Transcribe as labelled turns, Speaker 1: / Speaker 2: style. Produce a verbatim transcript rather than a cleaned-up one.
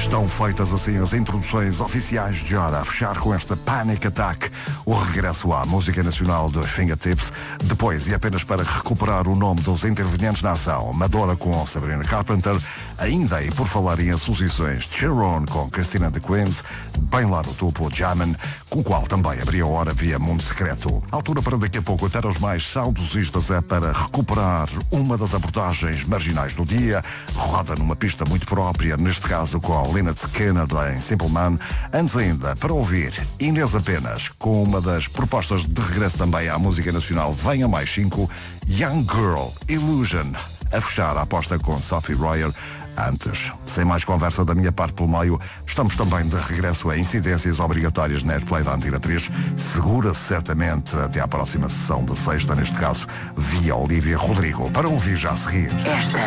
Speaker 1: Estão feitas assim as introduções oficiais de hora, a fechar com esta Panic Attack, o regresso à música nacional dos Fingertips. Depois, e apenas para recuperar o nome dos intervenientes na ação, Madonna com Sabrina Carpenter, ainda e por falar em associações, Sharon com Christina de Queens, bem lá no topo, Jamen, com o qual também abria a hora via Mundo Secreto. A altura para daqui a pouco, até os mais saudosistas, é para recuperar uma das abordagens marginais do dia, roda numa pista muito própria, neste caso com a Lynyrd Skynyrd em Simple Man. Antes ainda, para ouvir Inês Apenas, com uma das propostas de regresso também à música nacional, Venha Mais cinco, Young Girl, Illusion, a fechar a aposta com Sophie Royer. Antes, sem mais conversa da minha parte pelo meio, estamos também de regresso a incidências obrigatórias na Airplay da Antena três. Segura-se certamente até à próxima sessão de sexta, neste caso, via Olivia Rodrigo, para ouvir já a seguir.
Speaker 2: Esta